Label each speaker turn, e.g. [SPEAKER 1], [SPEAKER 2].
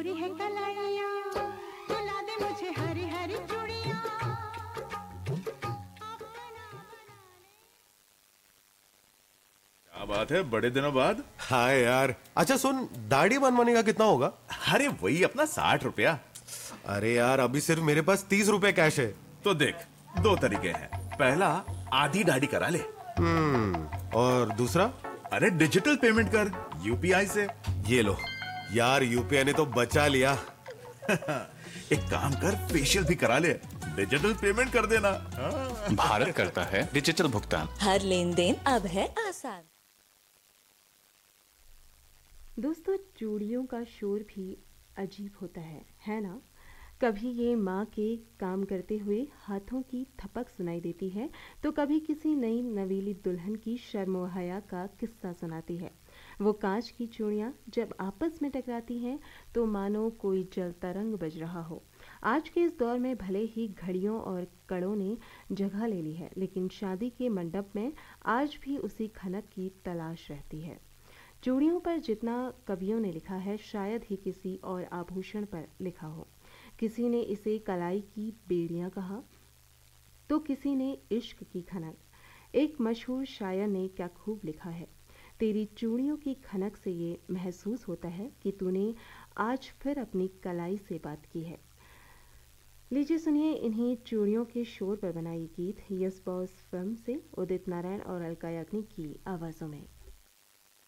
[SPEAKER 1] गोरी है कलाइया, बुला दे मुझे हरी हरी चूड़ियां।
[SPEAKER 2] क्या बात है, बड़े दिनों बाद।
[SPEAKER 3] हाँ यार। अच्छा सुन, दाढ़ी बनवाने का कितना होगा?
[SPEAKER 2] अरे वही अपना 60 रुपया।
[SPEAKER 3] अरे यार, अभी सिर्फ मेरे पास 30 रुपए कैश है।
[SPEAKER 2] तो देख, दो तरीके हैं। पहला, आधी दाढ़ी करा ले।
[SPEAKER 3] और दूसरा?
[SPEAKER 2] अरे डिजिटल पेमेंट कर, यूपीआई से।
[SPEAKER 3] ये लो यार, यूपीआई ने तो बचा लिया।
[SPEAKER 2] एक काम कर, फेशियल भी करा ले, डिजिटल पेमेंट कर देना। हाँ।
[SPEAKER 4] भारत करता है डिजिटल भुगतान।
[SPEAKER 5] हर लेन देन अब है आसान।
[SPEAKER 6] दोस्तों, चूड़ियों का शोर भी अजीब होता है ना? कभी ये माँ के काम करते हुए हाथों की थपक सुनाई देती है, तो कभी किसी नई नवीली दुल्हन की शर्म व हया का किस्सा सुनाती है। वो कांच की चूड़ियाँ जब आपस में टकराती हैं तो मानो कोई जलता रंग बज रहा हो। आज के इस दौर में भले ही घड़ियों और कड़ों ने जगह ले ली है, लेकिन शादी के मंडप में आज भी उसी खनक की तलाश रहती है। चूड़ियों पर जितना कवियों ने लिखा है, शायद ही किसी और आभूषण पर लिखा हो। किसी ने इसे कलाई की बेड़ियां कहा, तो किसी ने इश्क की खनक। एक मशहूर शायर ने क्या खूब लिखा है, तेरी चूड़ियों की खनक से ये महसूस होता है कि तूने आज फिर अपनी कलाई से बात की है। लीजिए सुनिए इन्हीं चूड़ियों के शोर पर बनाई गीत यस बॉस फिल्म से उदित नारायण और अलका याग्निक की आवाज़ों में।